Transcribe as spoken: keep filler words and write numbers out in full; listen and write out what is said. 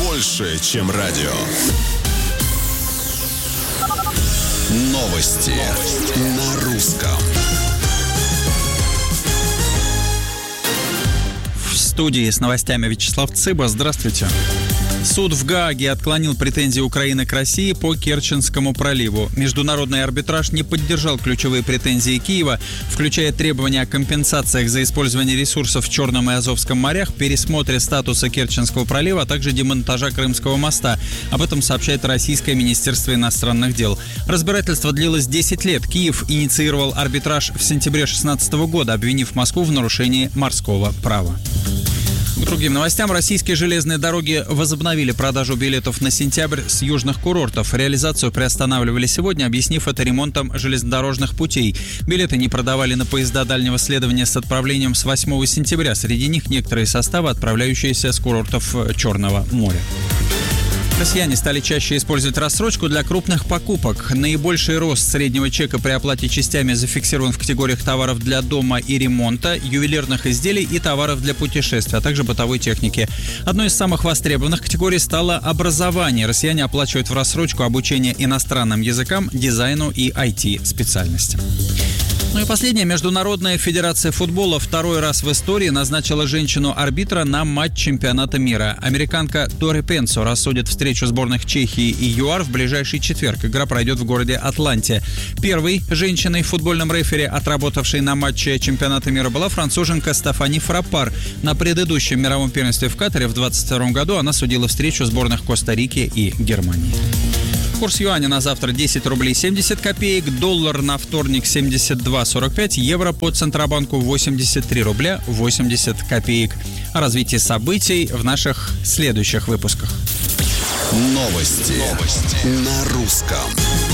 больше, чем радио. Новости на русском. В студии с новостями Вячеслав Цыба. Здравствуйте. Суд в Гааге отклонил претензии Украины к России по Керченскому проливу. Международный арбитраж не поддержал ключевые претензии Киева, включая требования о компенсациях за использование ресурсов в Черном и Азовском морях, пересмотре статуса Керченского пролива, а также демонтажа Крымского моста. Об этом сообщает Российское министерство иностранных дел. Разбирательство длилось десять лет. Киев инициировал арбитраж в сентябре две тысячи шестнадцатого года, обвинив Москву в нарушении морского права. К другим новостям. Российские железные дороги возобновили продажу билетов на сентябрь с южных курортов. Реализацию приостанавливали сегодня, объяснив это ремонтом железнодорожных путей. Билеты не продавали на поезда дальнего следования с отправлением с восьмого сентября. Среди них некоторые составы, отправляющиеся с курортов Черного моря. Россияне стали чаще использовать рассрочку для крупных покупок. Наибольший рост среднего чека при оплате частями зафиксирован в категориях товаров для дома и ремонта, ювелирных изделий и товаров для путешествий, а также бытовой техники. Одной из самых востребованных категорий стало образование. Россияне оплачивают в рассрочку обучение иностранным языкам, дизайну и ай ти-специальностям. Ну и последнее. Международная федерация футбола второй раз в истории назначила женщину-арбитра на матч чемпионата мира. Американка Дори Пенсо рассудит встречу сборных Чехии и ЮАР в ближайший четверг. Игра пройдет в городе Атланте. Первой женщиной в футбольном рефери, отработавшей на матче чемпионата мира, была француженка Стефани Фраппар. На предыдущем мировом первенстве в Катаре в двадцать втором году она судила встречу сборных Коста-Рики и Германии. Курс юаня на завтра десять рублей семьдесят копеек, доллар на вторник семьдесят два сорок пять, евро по Центробанку восемьдесят три рубля восемьдесят копеек. О развитии событий в наших следующих выпусках. Новости, Новости. на русском.